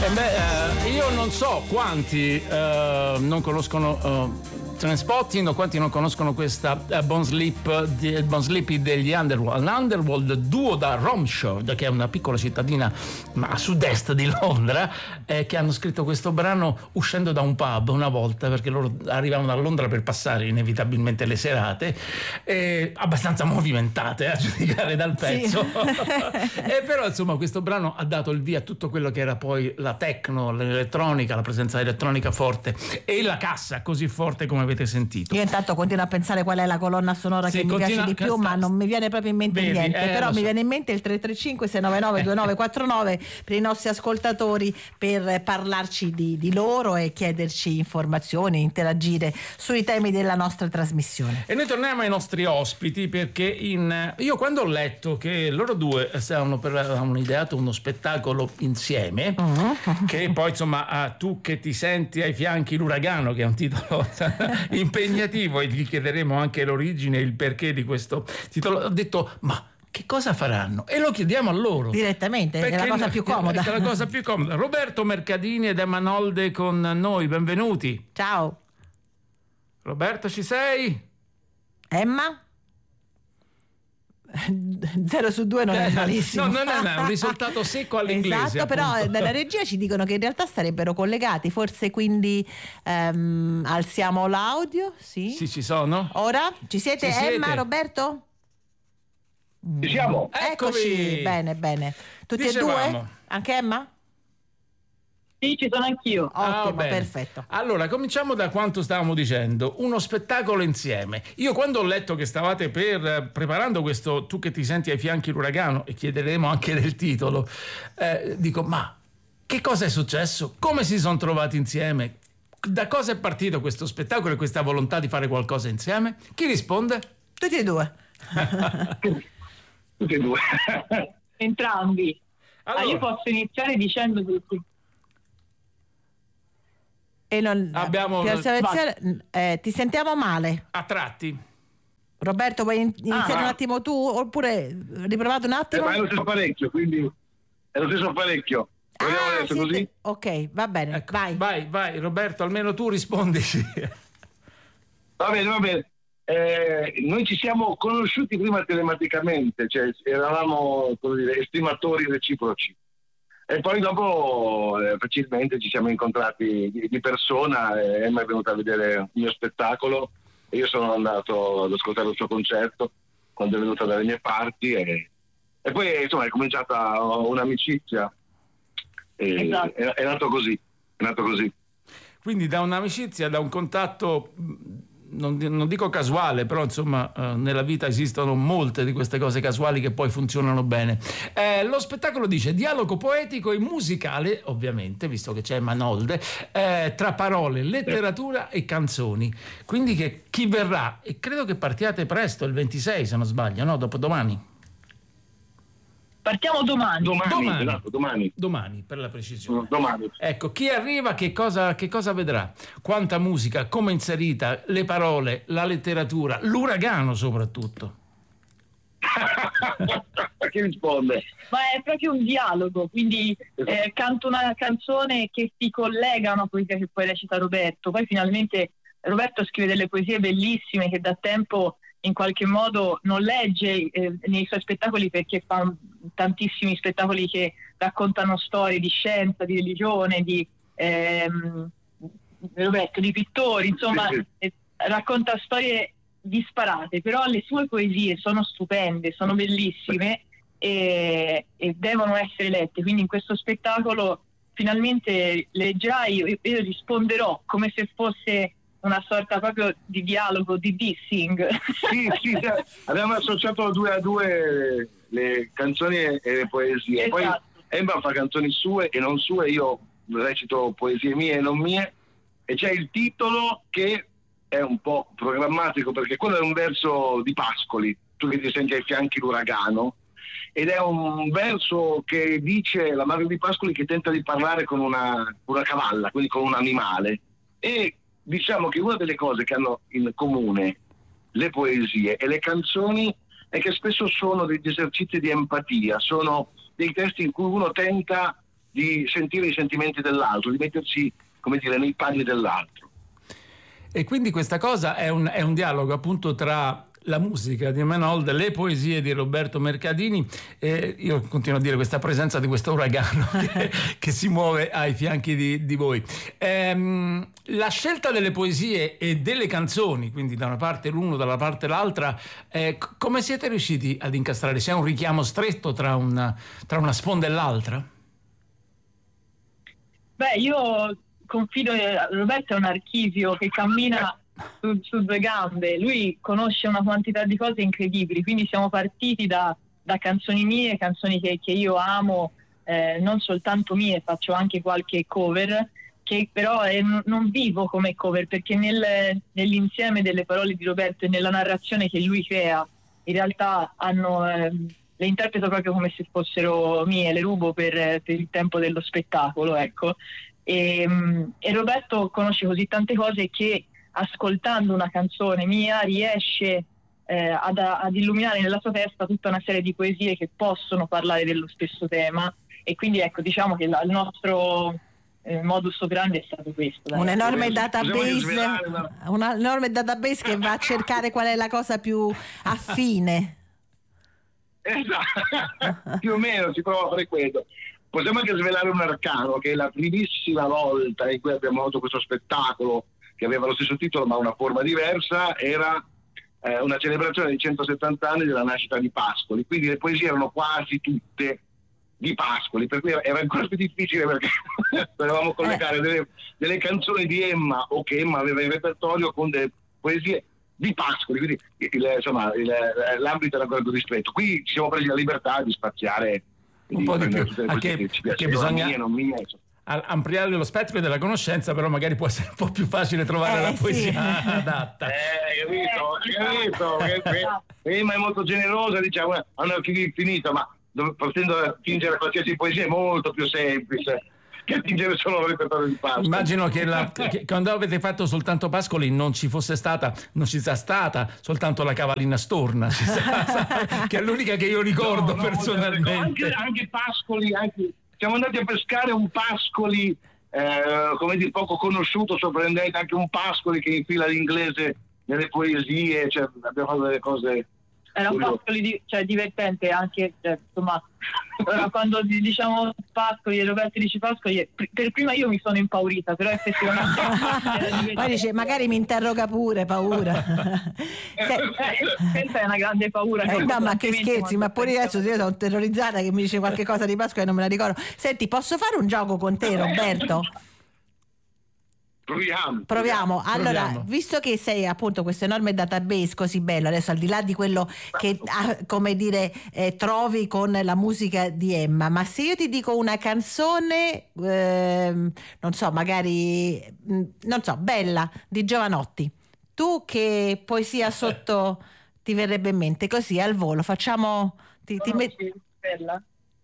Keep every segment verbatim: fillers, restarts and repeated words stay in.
Eh beh, eh, io non so quanti eh, non conoscono uh, Trainspotting o quanti non conoscono questa uh, Bon Sleep, di, Bon Sleepy degli Underworld. L'Underworld, duo da Romshaw, che è una piccola cittadina ma a sud-est di Londra, eh, che hanno scritto questo brano uscendo da un pub una volta, perché loro arrivavano a Londra per passare inevitabilmente le serate, eh, abbastanza movimentate a giudicare dal pezzo. Sì. E però insomma questo brano ha dato il via a tutto quello che era poi la techno, l'elettronica, la presenza elettronica forte e la cassa così forte come avete sentito. Io intanto continuo a pensare qual è la colonna sonora sì, che mi piace di più, ma non mi viene proprio in mente Vedi, niente, eh, però mi so. viene in mente il tre tre cinque sei nove nove due nove quattro nove per i nostri ascoltatori, per parlarci di, di loro e chiederci informazioni, interagire sui temi della nostra trasmissione. E noi torniamo ai nostri ospiti, perché in io quando ho letto che loro due stavano per avevano ideato uno spettacolo insieme, uh-huh. che poi insomma tu che ti senti ai fianchi l'uragano, che è un titolo impegnativo, e gli chiederemo anche l'origine e il perché di questo titolo, ho detto ma che cosa faranno? E lo chiediamo a loro direttamente, è la cosa più comoda. È la cosa più comoda. Roberto Mercadini ed Emma Nolde con noi, benvenuti. Ciao Roberto, ci sei? Emma? zero su due non è malissimo. No, no, no, no, è un risultato secco all'inglese. Esatto, appunto. Però dalla regia ci dicono che in realtà sarebbero collegati, forse, quindi um, alziamo l'audio. Sì, sì, ci sono. Ora ci siete, ci Emma, siete? Roberto? Ci siamo. Eccoci, bene, bene. Tutti Dicevamo. e due? Anche Emma? Sì, ci sono anch'io. Ottimo, ah, perfetto. Allora, cominciamo da quanto stavamo dicendo. Uno spettacolo insieme. Io quando ho letto che stavate per preparando questo Tu che ti senti ai fianchi l'uragano, e chiederemo anche del titolo, eh, dico, ma che cosa è successo? Come si sono trovati insieme? Da cosa è partito questo spettacolo e questa volontà di fare qualcosa insieme? Chi risponde? Tutti e due. Tutti e due. Entrambi. Allora, ah, io posso iniziare dicendo che E non abbiamo eh, ti sentiamo male a tratti. Roberto, vuoi iniziare ah, un attimo tu oppure riprovate un attimo? Eh, ma è lo stesso apparecchio, quindi è lo stesso apparecchio. Vogliamo ah, adesso siete... così? Ok, va bene, Ecco, vai. vai vai Roberto, almeno tu rispondici. Va bene, va bene. Eh, noi ci siamo conosciuti prima telematicamente, cioè eravamo, come dire, estimatori reciproci. E poi dopo eh, facilmente ci siamo incontrati di, di persona. eh, Emma è venuta a vedere il mio spettacolo e io sono andato ad ascoltare il suo concerto quando è venuta dalle mie parti, e, e poi insomma è cominciata un'amicizia. E, esatto. è, è nato così, è nato così. Quindi da un'amicizia, da un contatto, non, non dico casuale, però insomma eh, nella vita esistono molte di queste cose casuali che poi funzionano bene. Eh, lo spettacolo dice dialogo poetico e musicale, ovviamente, visto che c'è Emma Nolde, eh, tra parole, letteratura e canzoni. Quindi che chi verrà, e credo che partiate presto, il ventisei se non sbaglio, no? Dopodomani. partiamo domani. Domani, Domani. esatto, domani. Domani, per la precisione. Domani. Ecco, chi arriva che cosa, che cosa vedrà? Quanta musica, come inserita, le parole, la letteratura, l'uragano soprattutto. Chi risponde? Ma è proprio un dialogo, quindi eh, canto una canzone che si collega a una poesia che poi recita Roberto. Poi finalmente Roberto scrive delle poesie bellissime che da tempo in qualche modo non legge eh, nei suoi spettacoli, perché fa tantissimi spettacoli che raccontano storie di scienza, di religione, di ehm, Roberto, di pittori, insomma, sì, sì. Eh, racconta storie disparate, però le sue poesie sono stupende, sono bellissime e, e devono essere lette. Quindi in questo spettacolo finalmente leggerai, io, io risponderò come se fosse una sorta proprio di dialogo, di dissing. Sì, sì, cioè, abbiamo associato due a due le canzoni e le poesie. Esatto. Poi Emma fa canzoni sue e non sue, io recito poesie mie e non mie, e c'è il titolo che è un po' programmatico, perché quello è un verso di Pascoli, Tu che ti senti ai fianchi l'uragano, ed è un verso che dice la madre di Pascoli che tenta di parlare con una, una cavalla, quindi con un animale. E diciamo che una delle cose che hanno in comune le poesie e le canzoni è che spesso sono degli esercizi di empatia, sono dei testi in cui uno tenta di sentire i sentimenti dell'altro, di mettersi, come dire, nei panni dell'altro. E quindi questa cosa è un, è un dialogo appunto tra la musica di Menold, le poesie di Roberto Mercadini, e io continuo a dire questa presenza di questo uragano che, che si muove ai fianchi di, di voi. Ehm, la scelta delle poesie e delle canzoni, quindi da una parte l'uno, dalla parte l'altra, eh, come siete riusciti ad incastrare? C'è un richiamo stretto tra una, tra una sponda e l'altra? Beh, io confido, Roberto è un archivio che cammina Su, su due gambe, lui conosce una quantità di cose incredibili, quindi siamo partiti da, da canzoni mie, canzoni che, che io amo, eh, non soltanto mie, faccio anche qualche cover, che però è, non vivo come cover, perché nel, nell'insieme delle parole di Roberto e nella narrazione che lui crea, in realtà hanno, eh, le interpreto proprio come se fossero mie, le rubo per, per il tempo dello spettacolo, ecco. E, e Roberto conosce così tante cose che ascoltando una canzone mia riesce eh, ad, ad illuminare nella sua testa tutta una serie di poesie che possono parlare dello stesso tema, e quindi ecco, diciamo che la, il nostro eh, modus operandi è stato questo. Dai. Un enorme database, un enorme database che va a cercare qual è la cosa più affine. Esatto, più o meno si prova a fare quello. Possiamo anche svelare un arcano, che è la primissima volta in cui abbiamo avuto questo spettacolo che aveva lo stesso titolo ma una forma diversa, era eh, una celebrazione dei centosettanta anni della nascita di Pascoli, quindi le poesie erano quasi tutte di Pascoli, per cui era ancora più difficile perché dovevamo collegare delle, delle canzoni di Emma o che Emma aveva in repertorio con delle poesie di Pascoli, quindi il, insomma il, l'ambito era ancora più ristretto. Qui ci siamo presi la libertà di spaziare un po' di più, anche che bisogna mie, non mie, ampliare lo spettro della conoscenza, però magari può essere un po' più facile trovare eh, la poesia sì. adatta. Eh, capito, capito. Emma è molto generosa, diciamo, ha un archivio infinito, ma partendo da attingere qualsiasi poesia è molto più semplice che attingere solo al repertorio di Pascoli. Immagino che, la, che quando avete fatto soltanto Pascoli non ci fosse stata, non ci sia stata soltanto la cavallina storna, ci sia, che è l'unica che io ricordo no, no, personalmente. Anche, anche Pascoli, anche siamo andati a pescare un Pascoli, eh, come dire, poco conosciuto, sorprendente, anche un Pascoli che infila l'inglese nelle poesie, cioè abbiamo fatto delle cose. Era un Pascoli di, cioè, divertente anche, cioè, insomma, quando diciamo Pascoli e Roberto dice Pascoli, per prima io mi sono impaurita, però effettivamente poi dice magari mi interroga pure, paura. Se, eh, questa è una grande paura. Eh, no, ma che scherzi, ma pure adesso io sono terrorizzata che mi dice qualche cosa di Pascoli e non me la ricordo. Senti, posso fare un gioco con te, Roberto? Proviamo, proviamo. Allora, proviamo. Visto che sei appunto questo enorme database così bello, adesso al di là di quello che come dire eh, trovi con la musica di Emma, ma se io ti dico una canzone eh, non so, magari non so, bella di Jovanotti, tu che poesia sotto ti verrebbe in mente, così al volo facciamo ti, ti met- bella.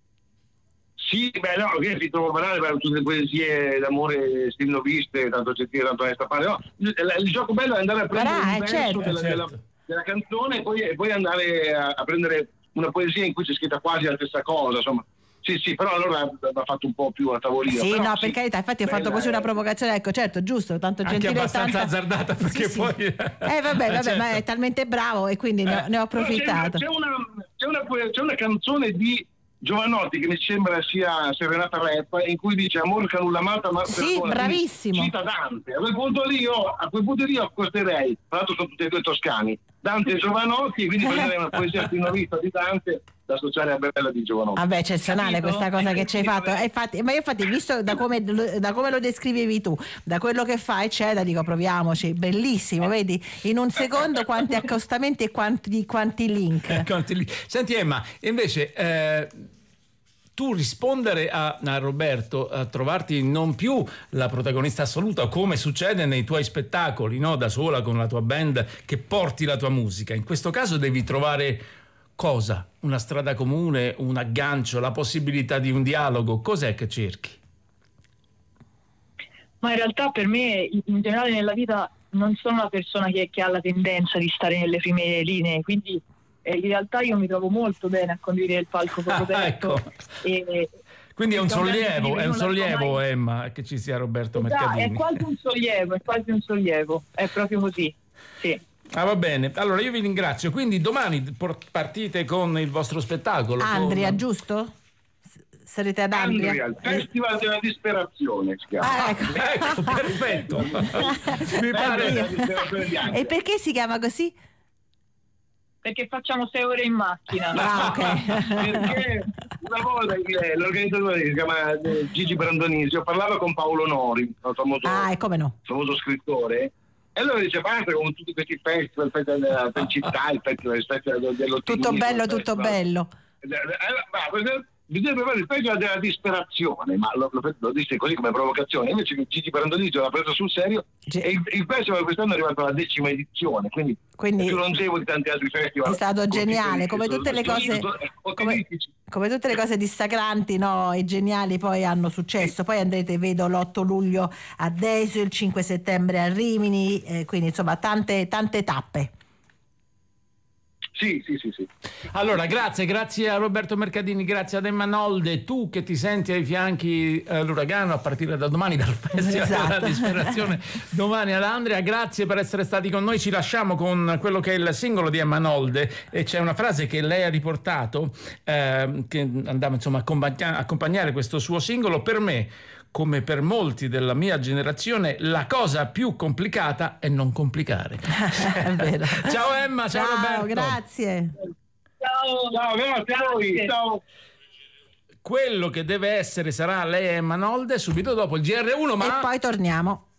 Sì, beh no, che si trova banale per tutte le poesie d'amore stilnoviste, tanto gentile, tanto onesta pare. No, il, il gioco bello è andare a prendere Parà, un verso certo, della, certo. Della, della canzone e poi, e poi andare a, a prendere una poesia in cui c'è scritta quasi la stessa cosa, insomma. Sì, sì, però allora va fatto un po' più a tavolino. Sì, però, no, sì, per carità, infatti ho bella, fatto così una provocazione, ecco, certo, giusto, tanto gentile, anche abbastanza tanta... azzardata perché sì, poi sì. eh vabbè, vabbè, certo. ma è talmente bravo e quindi ne, ne ho approfittato. C'è una, c'è, una, c'è, una, c'è una canzone di Jovanotti che mi sembra sia Serenata Rap, in cui dice amor canullamato ma sì, bravissimo, cita Dante. A quel punto lì io a quel punto lì io accosterei, tra l'altro sono tutti e due toscani, Dante e Jovanotti, quindi prenderei una poesia stilnovista di Dante da associare a bella di Jovanotti. Vabbè, eccezionale questa cosa che ci hai fatto. E infatti, ma io infatti visto da come, da come lo descrivevi tu, da quello che fai, eccetera, dico proviamoci, bellissimo, vedi in un secondo quanti accostamenti e quanti, quanti link. Senti Emma, invece eh, tu rispondere a, a Roberto, a trovarti non più la protagonista assoluta come succede nei tuoi spettacoli, no? Da sola con la tua band che porti la tua musica, in questo caso devi trovare cosa? Una strada comune, un aggancio, la possibilità di un dialogo, cos'è che cerchi? Ma in realtà per me in generale nella vita non sono una persona che, che ha la tendenza di stare nelle prime linee, quindi in realtà io mi trovo molto bene a condividere il palco con Roberto. Ah, ecco. e, Quindi è un Sono sollievo, è un sollievo mai... Emma, che ci sia Roberto Esatto, Mercadini. è quasi un sollievo, è quasi un sollievo, è proprio così, sì. Ah, va bene, allora io vi ringrazio. Quindi domani partite con il vostro spettacolo. Andria, con... giusto? Sarete ad Andria? Andria, il Festival della Disperazione si chiama. Ah, ecco. Ecco, perfetto. Mi pare... E perché si chiama così? Perché facciamo sei ore in macchina. Ah, ok. Perché una volta l'organizzatore si chiama Gigi Brandonisio parlava con Paolo Nori, il famoso, ah, e come no? famoso scrittore, e allora dice basta con tutti questi festival, il festival della felicità, il festival, il festival dell'ottimismo, tutto bello, tutto festival. bello. Bisogna avere il festival della disperazione, ma lo, lo, lo disse così come provocazione, invece Gigi Brandonisio l'ha preso sul serio. G- e il, il festival quest'anno è arrivato alla decima edizione, quindi, quindi è più longevo di tanti altri festival. È stato geniale, come tutte le cose come, come tutte le cose dissacranti, no, e geniali poi hanno successo. Poi andrete, vedo, l'otto luglio a Desio, il cinque settembre a Rimini, eh, quindi insomma tante tante tappe. Sì, sì, sì, sì. Allora, grazie, grazie a Roberto Mercadini, grazie ad Emma Nolde, tu che ti senti ai fianchi eh, l'uragano a partire da domani dal Festival esatto. della Disperazione, domani ad Andria, grazie per essere stati con noi. Ci lasciamo con quello che è il singolo di Emma Nolde, e c'è una frase che lei ha riportato eh, che andava insomma a accompagna- accompagnare questo suo singolo. Per me, come per molti della mia generazione, la cosa più complicata è non complicare. È vero. Ciao Emma, ciao, ciao Roberto. Grazie. Ciao, ciao, grazie a voi. Ciao. Quello che deve essere sarà lei Emma Nolde subito dopo il G R uno, ma e poi torniamo.